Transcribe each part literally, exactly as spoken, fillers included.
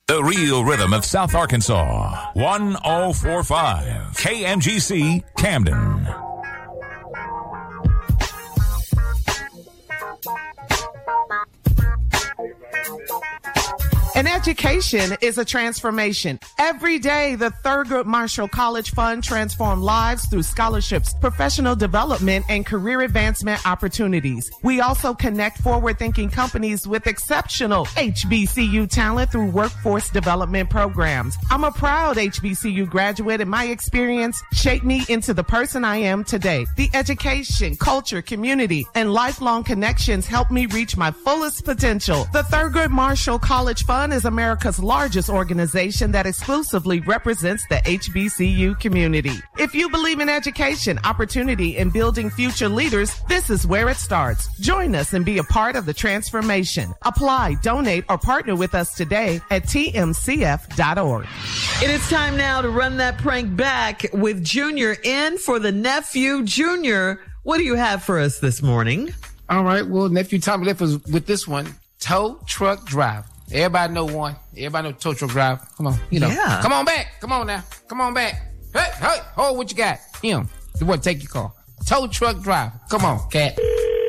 The real rhythm of South Arkansas. one oh four point five K M G C Camden. An education is a transformation. Every day, the Thurgood Marshall College Fund transforms lives through scholarships, professional development, and career advancement opportunities. We also connect forward-thinking companies with exceptional H B C U talent through workforce development programs. I'm a proud H B C U graduate, and my experience shaped me into the person I am today. The education, culture, community, and lifelong connections helped me reach my fullest potential. The Thurgood Marshall College Fund is America's largest organization that exclusively represents the H B C U community. If you believe in education, opportunity, and building future leaders, this is where it starts. Join us and be a part of the transformation. Apply, donate, or partner with us today at T M C F dot org. It is time now to run that prank back with Junior in for the nephew. Junior, what do you have for us this morning? All right, well, nephew Tommy left us with this one, tow truck driver. Everybody know one. Everybody know tow truck driver. Come on, you know. Yeah. Come on back. Come on now. Come on back. Hey, hey, hold what you got. Him. The one take your car. Tow truck driver. Come on, cat.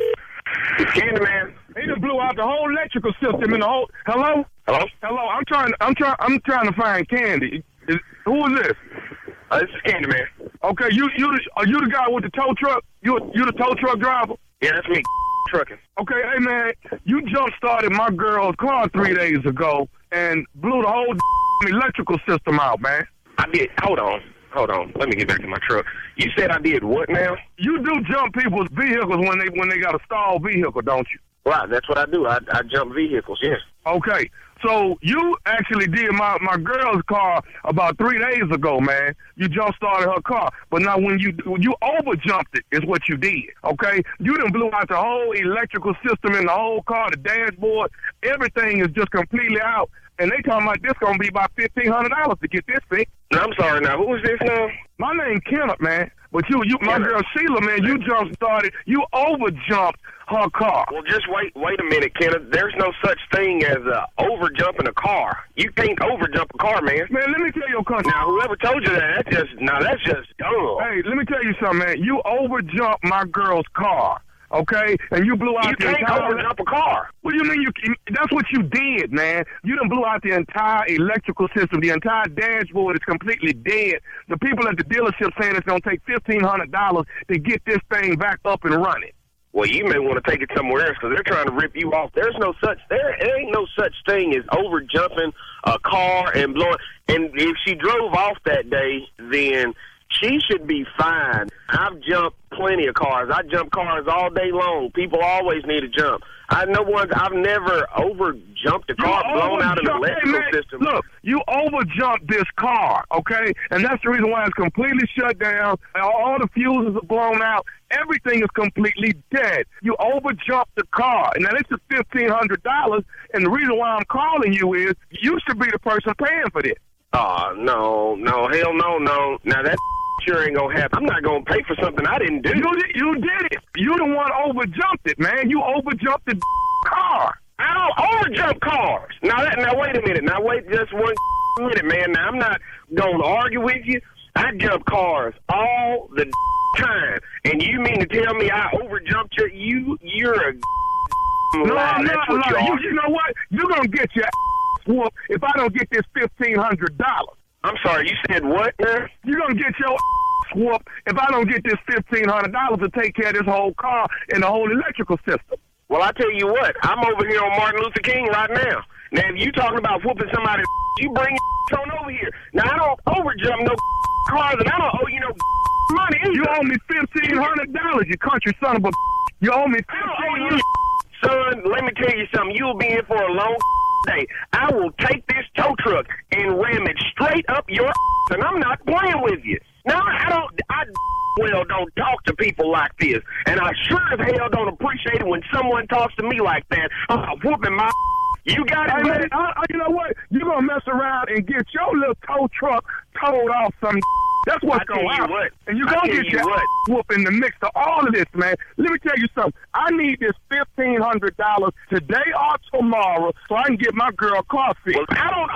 Candyman. He done blew out the whole electrical system in the whole. Hello. Hello. Hello. I'm trying. I'm trying. I'm trying to find Candy. Is, who is this? Uh, this is Candyman. Okay. You you the, are you the guy with the tow truck? You you the tow truck driver? Yeah, that's me. Trucking. Okay, hey man, you jump started my girl's car three days ago and blew the whole electrical system out, man. I did. Hold on, hold on. Let me get back to my truck. You said I did what now? You do jump people's vehicles when they when they got a stalled vehicle, don't you? Right, that's what I do. I I jump vehicles. Yes. Okay. So you actually did my, my girl's car about three days ago, man. You jump started her car, but now when you when you over jumped it is what you did. Okay, you done blew out the whole electrical system in the whole car, the dashboard, everything is just completely out. And they talking about this gonna be about fifteen hundred dollars to get this fixed. I'm sorry, now who is this now? My name Kenneth, man. But you, you, my girl Sheila, man, you jump started, you over jumped her car. Well, just wait, wait a minute, Kenneth. There's no such thing as uh, over jumping a car. You can't over jump a car, man. Man, let me tell you a country. Now, whoever told you that, that's just, now that's just dumb. Hey, let me tell you something, man. You over jumped my girl's car. Okay, and you blew out you the entire... You can't over jump a car. What do you mean? You? That's what you did, man. You done blew out the entire electrical system. The entire dashboard is completely dead. The people at the dealership saying it's going to take fifteen hundred dollars to get this thing back up and running. Well, you may want to take it somewhere else because they're trying to rip you off. There's no such... There, there ain't no such thing as over jumping a car and blowing... And if she drove off that day, then... she should be fine. I've jumped plenty of cars. I jump cars all day long. People always need to jump. I know ones. I've never over jumped a car, blown out an electrical hey, system. Look, you over jumped this car, okay? And that's the reason why it's completely shut down. All the fuses are blown out. Everything is completely dead. You over jumped the car. And now this is fifteen hundred dollars. And the reason why I'm calling you is you should be the person paying for this. Oh, no, no, hell no, no. Now that sure ain't gonna happen. I'm not gonna pay for something I didn't do. You did, you did it. You the one over jumped it, man. You over jumped the car. I don't over jump cars. Now that, now wait a minute. Now wait just one minute, man. Now I'm not gonna argue with you. I jump cars all the time, and you mean to tell me I over jumped you? You, you're a no, lie. No, That's what no. You, you, you know what? You're gonna get your whoop if I don't get this fifteen hundred dollars. I'm sorry, you said what, man? You're going to get your whoop if I don't get this fifteen hundred dollars to take care of this whole car and the whole electrical system. Well, I tell you what, I'm over here on Martin Luther King right now. Now, if you talking about whooping somebody, you bring your on over here. Now, I don't overjump no cars, and I don't owe you no money either. You owe me fifteen hundred dollars, you country son of a You owe me fifteen hundred dollars. Son, let me tell you something. You'll be in for a long day. I will take this tow truck and ram it straight up your ass, and I'm not playing with you. Now, I don't, I well don't talk to people like this, and I sure as hell don't appreciate it when someone talks to me like that. I'm whooping my You got it, man. I, I, you know what? You're going to mess around and get your little tow truck towed off some That's what's going to happen. And you're going to get your whoop in the mix to all of this, man. Let me tell you something. I need this fifteen hundred dollars today or tomorrow so I can get my girl coffee. Well, I don't